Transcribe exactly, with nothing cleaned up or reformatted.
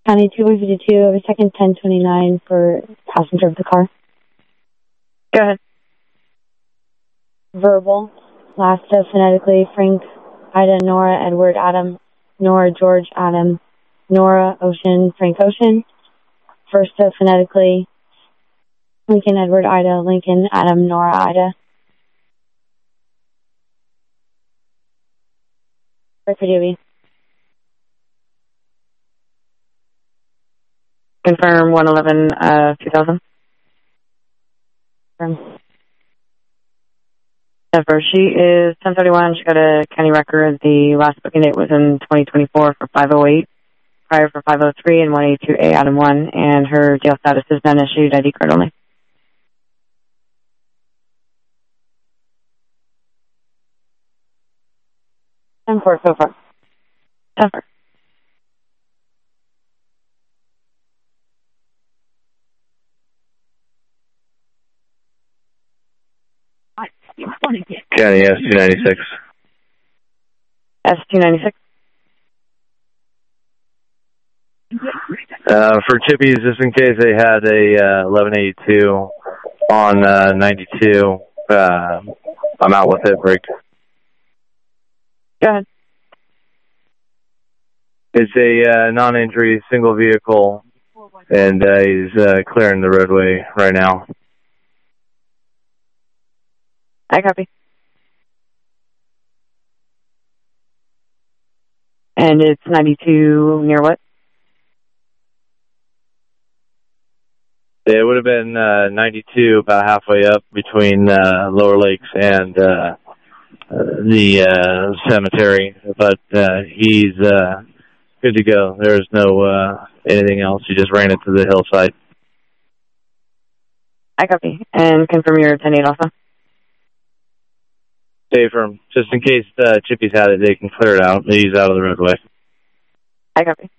County two one five two, over second ten twenty-nine for passenger of the car. Go ahead. Verbal. Last of phonetically, Frank, Ida, Nora, Edward, Adam, Nora, George, Adam, Nora, Ocean, Frank, Ocean. First of phonetically, Lincoln, Edward, Ida, Lincoln, Adam, Nora, Ida. For Dewey. Confirm one eleven, uh, two thousand. Confirm. Never. She is ten thirty-one. She got a county record. The last booking date was in twenty twenty-four for five oh eight, prior for five oh three and one eighty-two A, Adam one, and her jail status is non-issued, I D card only. ten four so far. ten four. County S two ninety-six. S two ninety-six. Uh, for chippies, just in case they had a uh, eleven eighty-two on uh, ninety-two, uh, I'm out with it, break. Go ahead. It's a uh, non-injury single vehicle, and uh, he's uh, clearing the roadway right now. I copy. And it's ninety-two near what? It would have been uh, ninety-two, about halfway up between uh, Lower Lakes and uh, uh, the uh, cemetery, but uh, he's uh, good to go. There's no uh, anything else. He just ran it to the hillside. I copy. And confirm your ten eight also. Stay firm. Just in case uh, Chippy's had it, they can clear it out. He's out of the roadway. I copy.